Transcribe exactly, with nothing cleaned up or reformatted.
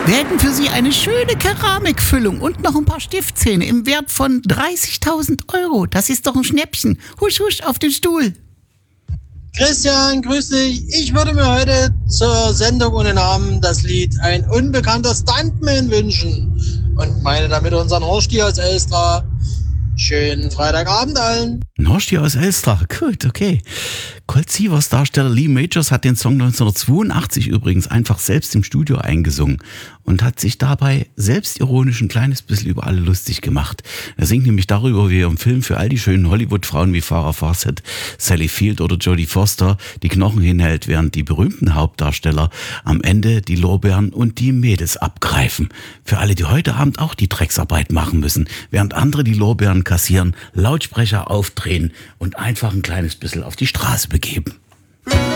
Wir hätten für Sie eine schöne Keramikfüllung und noch ein paar Stiftzähne im Wert von dreißigtausend Euro. Das ist doch ein Schnäppchen. Husch, husch, auf den Stuhl. Christian, grüß dich. Ich würde mir heute zur Sendung ohne Namen das Lied Ein unbekannter Stuntman wünschen. Und meine damit unseren Horsti aus Elstra. Schönen Freitagabend allen. Ein Horsti aus Elstra, gut, okay. Colt Sievers Darsteller Lee Majors hat den Song neunzehnhundertzweiundachtzig übrigens einfach selbst im Studio eingesungen und hat sich dabei selbstironisch ein kleines bisschen über alle lustig gemacht. Er singt nämlich darüber, wie er im Film für all die schönen Hollywood-Frauen wie Farrah Fawcett, Sally Field oder Jodie Foster die Knochen hinhält, während die berühmten Hauptdarsteller am Ende die Lorbeeren und die Mädels abgreifen. Für alle, die heute Abend auch die Drecksarbeit machen müssen, während andere die Lorbeeren kassieren, Lautsprecher aufdrehen und einfach ein kleines bisschen auf die Straße begeben.